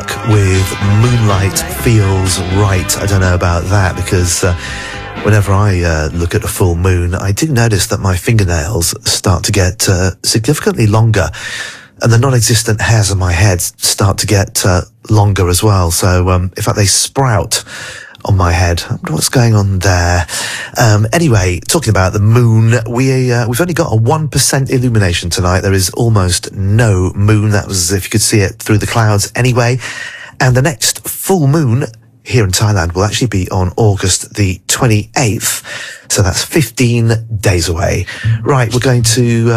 luck with Moonlight Feels Right. I don't know about that because whenever I look at a full moon, I do notice that my fingernails start to get significantly longer, and the non-existent hairs on my head start to get longer as well. So, in fact, they sprout on my head. I wonder what's going on there. Anyway, talking about the moon, we've only got a 1% illumination tonight. There is almost no moon. That was if you could see it through the clouds anyway. And the next full moon here in Thailand will actually be on August the 28th. So that's 15 days away. Right, we're going to